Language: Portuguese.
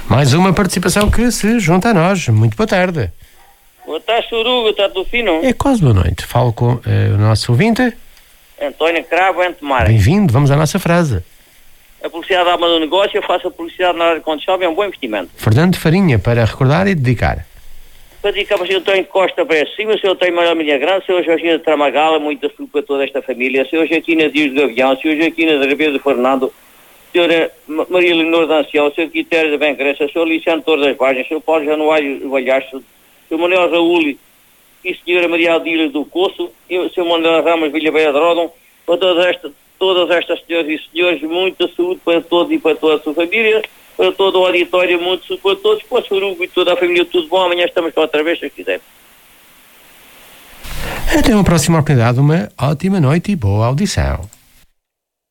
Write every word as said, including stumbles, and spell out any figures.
Mais uma participação que se junta a nós. Muito boa tarde. Boa tarde, Suruga, está tudo fino? É quase boa noite. Falo com uh, o nosso ouvinte. António Cravo, Antemar. Bem-vindo, vamos à nossa frase. A publicidade da alma do negócio, eu faço a publicidade na área de quando chove, é um bom investimento. Fernando Farinha, para recordar e dedicar. Para dedicar para o senhor António Costa para cima, o senhor António Manuel Minha Grande, o senhor Jorginho de Tramagala, muita saúde para toda esta família, o senhor Joaquina Dias do Gavião, o senhor Joaquina de Ribeiro do Fernando, o senhor Maria Leonor da Ancião, o senhor Quitério da Bencrença, o senhor Liciano Torres das Vargens, o senhor Paulo Januário Valhaço, o senhor Manuel Raul e a senhora Maria Adília do Coço, e o senhor Manuel Ramos Vilhabeira de Rodão, para todas estas, todas estas senhoras e senhores, muita saúde para todos e para toda a sua família, para todo o auditório, muito saúde para todos, para o Surugo e toda a família, tudo bom. Amanhã estamos cá outra vez, se quiser. Até uma próxima oportunidade, uma ótima noite e boa audição.